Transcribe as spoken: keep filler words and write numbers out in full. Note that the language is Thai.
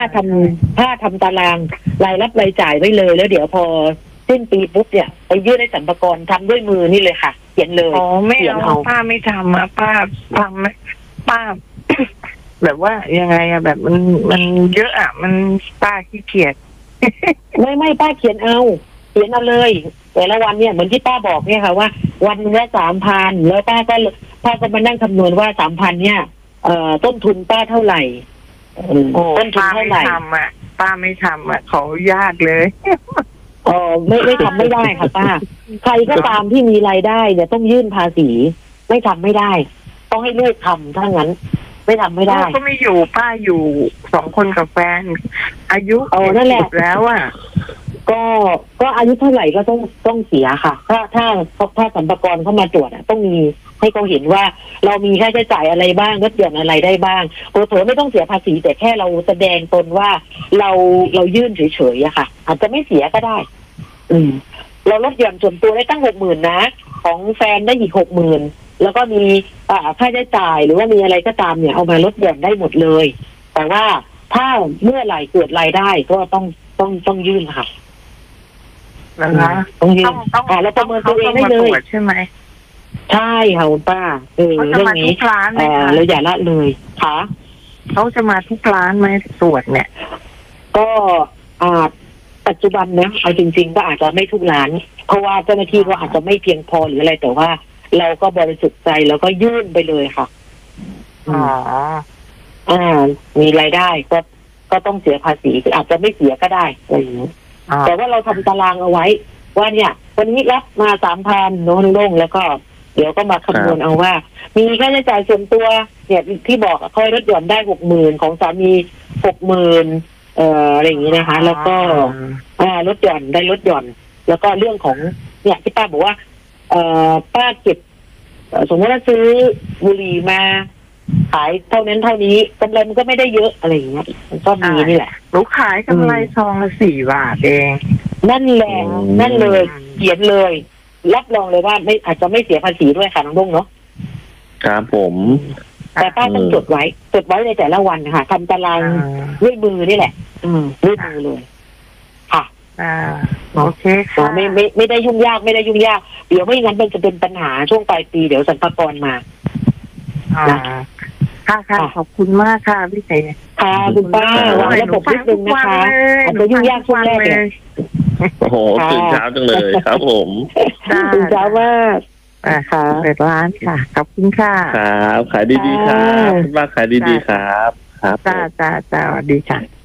ถ้าทำถ้าทำตารางรายรับรายจ่ายไว้เลยแล้วเดี๋ยวพอสิ้นปีปุ๊บเนี่ยไปยื่นให้สรรพากรทำด้วยมือนี่เลยค่ะเขียนเลยอ๋อไม่เขียนเอาเอาป้าไม่ทำอะป้าทำไหมป้า แบบว่ายังไงอะแบบมันมันเยอะอะมันป้าขี้เกียจไม่ไม่ป้าเขียนเอาเขียนเอาเลยแต่ละวันเนี่ยเหมือนที่ป้าบอกเนี่ยค่ะว่าวันนึงละสามพันแล้วป้าก็ป้าก็มานั่งคำนวณว่าสามพันเนี่ยเอ่อต้นทุนป้าเท่าไหร่เออโอ้ต้นทุนป้าเท่าไม่ไหร่ทำอะป้าไม่ทำอะขออนุญาตเลยอ๋อไม่ไม่ทำไม่ได้ค่ะป้าใครก็ตามที่มีรายได้เนี่ยต้องยื่นภาษีไม่ทำไม่ได้ ต้องให้ลูกทำถ้างั้น ไม่ทำไม่ได้ลูกก็ไม่อยู่ป้าอยู่สองคนกับแฟน อายุเออนั่นแหละเจ็ดสิบแล้วอะก็ก็อายุเท่าไหร่ก็ต้องต้องเสียค่ะ ถ้าถ้าถ้าสรรพากรเข้ามาตรวจอะต้องมีให้เขาเห็นว่าเรามีค่าใช้จ่ายอะไรบ้างลดหย่อนอะไรได้บ้างเผลอๆไม่ต้องเสียภาษีแต่แค่เราแสดงตนว่าเราเรายื่นเฉยๆอะค่ะ อาจจะไม่เสียก็ได้ อืม เราลดหย่อนส่วนตัวได้ตั้งหกหมื่นนะของแฟนได้อีกหกหมื่นแล้วก็มีอ่าค่าใช้จ่ายหรือว่ามีอะไรก็ตามเนี่ยเอามาลดหย่อนได้หมดเลย แต่ว่าถ้าเมื่อไหร่เกิดรายได้ก็ต้องต้องต้องยื่นค่ะนะคะต้องยื่นต้องต้องอ่าแล้วประเมินตัวเองได้ขาเลต้ยมาตรวจใช่ไหมใช่ค่ะคุณป้าเออเขาจะเรื่องมาทุนี้กร้านไหมเออคะเราอย่าละเลยค่ะเขาจะมาทุกร้านไหมตรวจเนี่ยก็อาจปัจจุบันนะเอาจริงๆก็อาจจะไม่ทุกร้าน เพราะว่าเจ้าหน้าที่ก็อาจจะไม่เพียงพอหรืออะไรแต่ว่า เราก็บริสุทธิ์ใจแล้วก็ยื่นไปเลยค่ะอ๋ออ่า มีรายได้ก็ก็ต้องเสียภาษีอาจจะไม่เสียก็ได้อะไรอย่างนี้อ๋อแต่ว่าเราทำตารางเอาไว้ ว่าเนี่ยวันนี้รับมาสามพันโน้นลงแล้วก็ เดี๋ยวก็มาคำนวณเอาว่า มีค่าใช้จ่ายส่วนตัว เนี่ยที่บอกอะค่อยลดหย่อนได้หกหมื่นของสามีหกหมื่นเอ่ออะไรอย่างนี้นะคะ แล้วก็ อ่าลดหย่อนได้ลดหย่อน แล้วก็เรื่องของเนี่ยที่ป้าบอกว่า เอ่อป้าเก็บเอ่อสมมติว่าซื้อบุหรี่มาขายเท่านั้นเท่านี้กำไรมันก็ไม่ได้เยอะอะไรอย่างเงี้ยมันก็มีนี่แหละหนูขายกำไรซองละสี่บาทเองนั่นแหละอืมนั่นเลยเขียนเลย รับรองเลยว่าไม่อาจจะไม่เสียภาษีด้วยค่ะน้องลุงเนาะครับผมแต่ป้าต้องจดไว้จดไว้ในแต่ละวันค่ะทำตารางอ่าด้วยมือนี่แหละ อืมด้วยมือเลย ค่ะอ่าโอเคอ๋อค่ะไม่ไม่ไม่ได้ยุ่งยากไม่ได้ยุ่งยากเดี๋ยวไม่งั้นมันจะเป็นปัญหาช่วงปลายปีเดี๋ยวสรรพากรมาอ่าค่ะค่ะขอบคุณมากค่ะพี่เสค่ะคุณป้าวางระบบนิดนึงนะคะอาจจะยุ่งยากช่วงแรกเนี่ยโอ้โหค่ะตื่นเช้าจังเลยครับผมคุณเจ้ามากอ่าค่ะเปิดร้านค่ะขอบคุณค่ะครับ ขายดีๆครับค่ะคุณป้าขายดีๆครับ ครับผมจ้าจ้าจ้าสวัสดีค่ะ